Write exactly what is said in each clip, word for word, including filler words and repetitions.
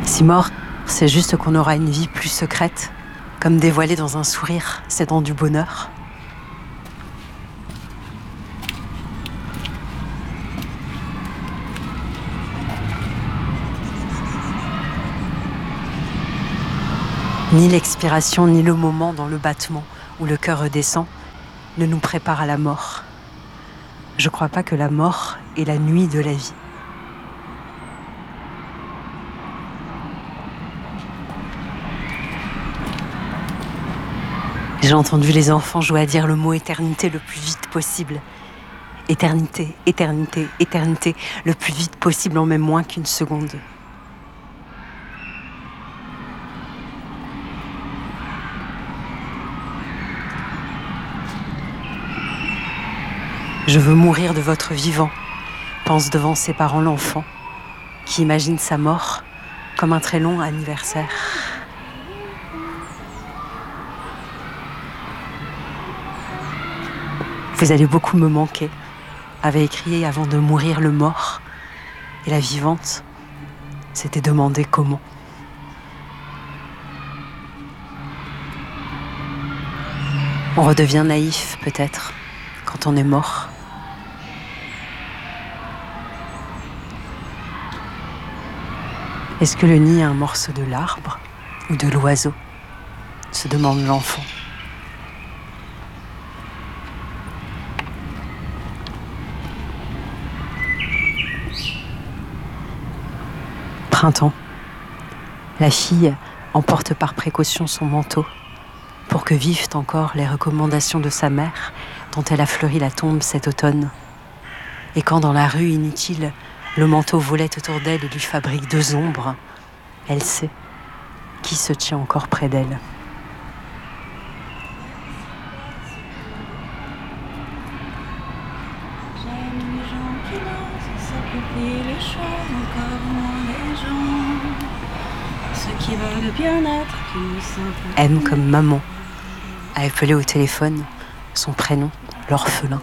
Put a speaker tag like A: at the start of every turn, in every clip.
A: Si mort, c'est juste qu'on aura une vie plus secrète, comme dévoilée dans un sourire, c'est dans du bonheur. Ni l'expiration, ni le moment dans le battement où le cœur redescend ne nous prépare à la mort. Je crois pas que la mort est la nuit de la vie. J'ai entendu les enfants jouer à dire le mot éternité le plus vite possible. Éternité, éternité, éternité, le plus vite possible en même moins qu'une seconde. Je veux mourir de votre vivant, pense devant ses parents l'enfant, qui imagine sa mort comme un très long anniversaire. Vous allez beaucoup me manquer, avait écrit avant de mourir le mort, et la vivante s'était demandé comment. On redevient naïf peut-être quand on est mort. Est-ce que le nid est un morceau de l'arbre ou de l'oiseau ? Se demande l'enfant. Printemps. La fille emporte par précaution son manteau pour que vivent encore les recommandations de sa mère dont elle a fleuri la tombe cet automne. Et quand dans la rue inutile, le manteau volait autour d'elle et lui fabrique deux ombres, elle sait qui se tient encore près d'elle.
B: J'aime les gens qui dansent, sacrifient les choses, encore moins les gens. Ceux qui veulent le bien-être, qui ne sentent pas.
A: M comme maman, a appelé au téléphone son prénom, l'orphelin.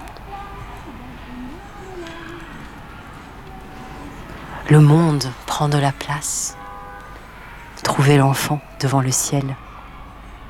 A: Le monde prend de la place. Trouver l'enfant devant le ciel.